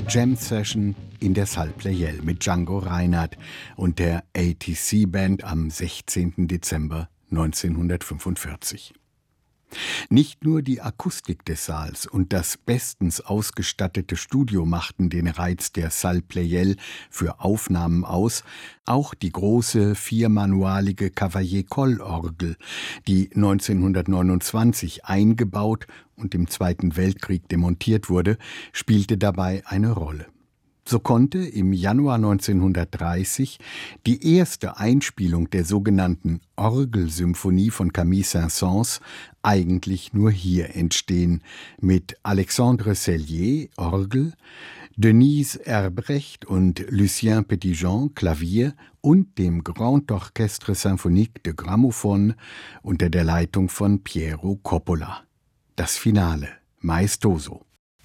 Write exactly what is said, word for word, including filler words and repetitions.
Jam Session in der Salle Pleyel mit Django Reinhardt und der A T C Band am sechzehnten Dezember neunzehnhundertfünfundvierzig. Nicht nur die Akustik des Saals und das bestens ausgestattete Studio machten den Reiz der Salle Pleyel für Aufnahmen aus, auch die große viermanualige Cavaillé-Coll-Orgel, die neunzehnhundertneunundzwanzig eingebaut und im Zweiten Weltkrieg demontiert wurde, spielte dabei eine Rolle. So konnte im Januar neunzehnhundertdreißig die erste Einspielung der sogenannten Orgelsymphonie von Camille Saint-Saëns eigentlich nur hier entstehen, mit Alexandre Sellier, Orgel, Denise Erbrecht und Lucien Petitjean, Klavier und dem Grand Orchestre Symphonique de Gramophone unter der Leitung von Piero Coppola. Das Finale, maestoso.